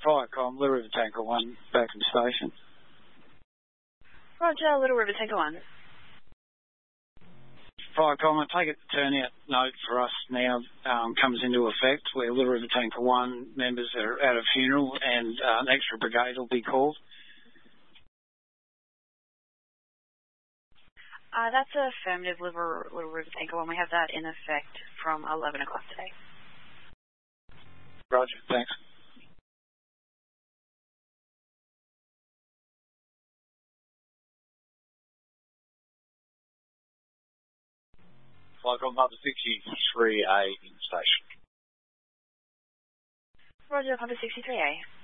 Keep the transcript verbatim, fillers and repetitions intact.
Firecom, Little River Tanker one, back from station. Roger, Little River Tanker one. Firecom, I take it the turnout note for us now um, comes into effect where Little River Tanker one members are at a funeral and uh, an extra brigade will be called. Uh, that's a affirmative, Little, Little River Tanker one. We have that in effect from eleven o'clock today. Roger, thanks. Firecom Papa sixty-three A in station. Roger, Papa sixty-three A.